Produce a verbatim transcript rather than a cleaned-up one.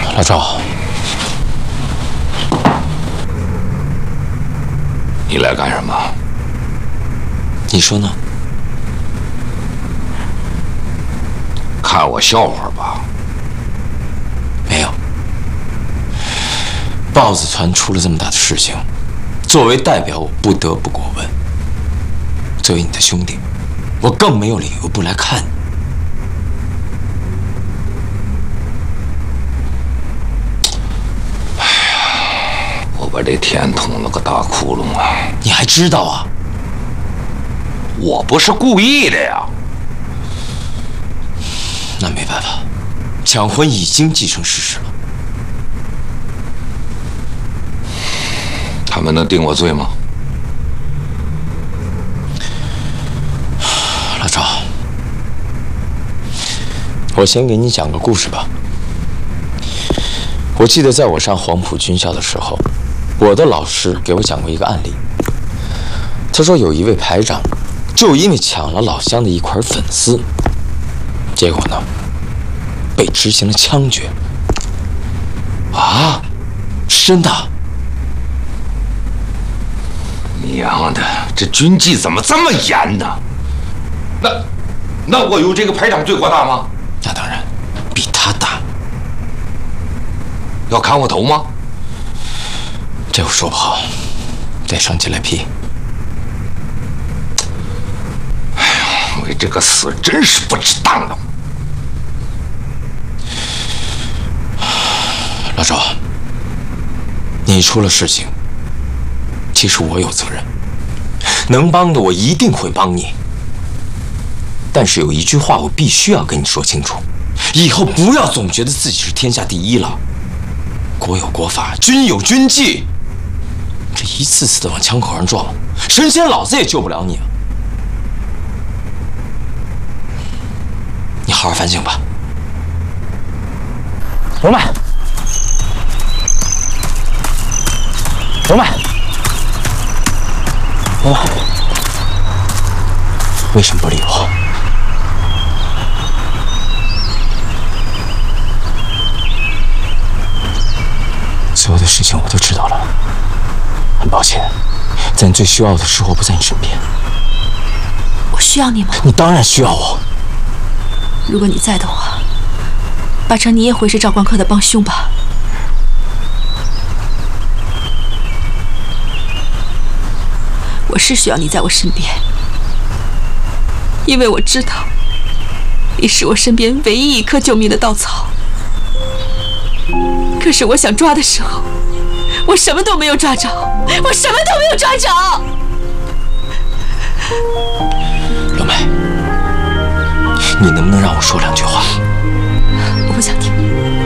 老赵， 你来干什么？ 你说呢？ 看我笑话吧？ 没有。豹子团出了这么大的事情，作为代表，我不得不过问。作为你的兄弟，我更没有理由不来看你。 哎呀，我把这天捅了个大窟窿啊！ 你还知道啊？ 我不是故意的呀。 那没办法，抢婚已经既成事实了。 他们能定我罪吗？ 老赵，我先给你讲个故事吧。我记得在我上黄埔军校的时候，我的老师给我讲过一个案例。他说有一位排长，就因为抢了老乡的一块粉丝，结果呢，被执行了枪决。啊，是真的？ 娘的，这军纪怎么这么严呢？那，那我有这个排长罪过大吗？ 那当然，比他大。 要砍我头吗？ 这我说不好，得上级来批。 哎呀，为这个死真是不值当的。 老赵，你出了事情，其实我有责任，能帮的我一定会帮你。但是有一句话我必须要跟你说清楚，以后不要总觉得自己是天下第一了。国有国法，军有军纪，这一次次的往枪口上撞，神仙老子也救不了你啊！你好好反省吧。龙麦，龙麦，龙麦，为什么不理我？所有的事情我都知道了，很抱歉，在你最需要的时候不在你身边。 我需要你吗？ 你当然需要我。 如果你在的话，八成你也会是赵光科的帮凶吧？我是需要你在我身边，因为我知道你是我身边唯一一棵救命的稻草。可是我想抓的时候，我什么都没有抓着，我什么都没有抓着。 龙梅，你能不能让我说两句话？ 我不想听。